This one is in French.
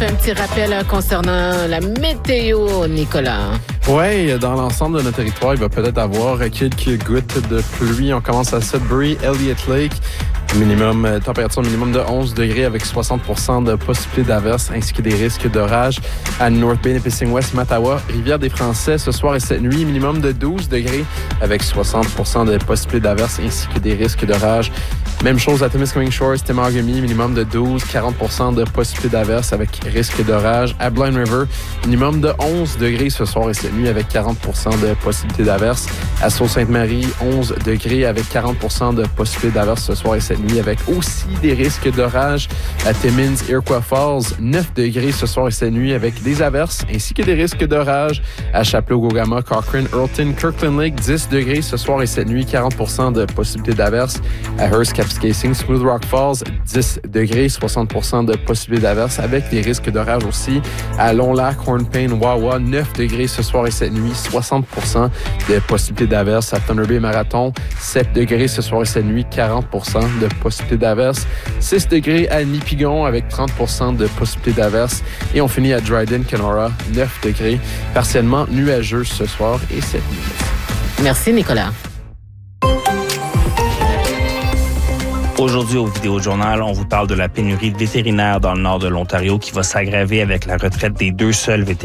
fait un petit rappel concernant la météo, Nicolas. Oui, dans l'ensemble de notre territoire, il va peut-être avoir quelques gouttes de pluie. On commence à Sudbury, Elliott Lake. Température minimum de 11 degrés avec 60% de possibilité d'averse ainsi que des risques d'orage à North Bay, Nipissing West, Mattawa, Rivière-des-Français ce soir et cette nuit. Minimum de 12 degrés avec 60% de possibilité d'averse ainsi que des risques d'orage. Même chose à Temiskaming Shores, Temagami, minimum de 12, 40% de possibilité d'averse avec risque d'orage. À Blind River, minimum de 11 degrés ce soir et cette nuit avec 40% de possibilité d'averse. À Sault-Sainte-Marie, 11 degrés avec 40% de possibilité d'averse ce soir et cette nuit avec aussi des risques d'orage. À Timmins, Iroquois Falls, 9 degrés ce soir et cette nuit avec des averses ainsi que des risques d'orage. À Chapleau-Gogama, Cochrane, Earlton, Kirkland Lake, 10 degrés ce soir et cette nuit, 40% de possibilité d'averse. À Hearst, Kapuskasing, Smooth Rock Falls, 10 degrés, 60% de possibilité d'averse avec des risques d'orage aussi. À Long-Lac, Hornpain, Wawa, 9 degrés ce soir et cette nuit, 60% de possibilité d'averse. À Thunder Bay Marathon, 7 degrés ce soir et cette nuit, 40% de possibilité d'averse. 6 degrés à Nipigon avec 30% de possibilité d'averse. Et on finit à Dryden, Kenora, 9 degrés, partiellement nuageux ce soir et cette nuit. Merci, Nicolas. Aujourd'hui, au Vidéo-Journal, on vous parle de la pénurie de vétérinaires dans le nord de l'Ontario qui va s'aggraver avec la retraite des 2 seuls vétérinaires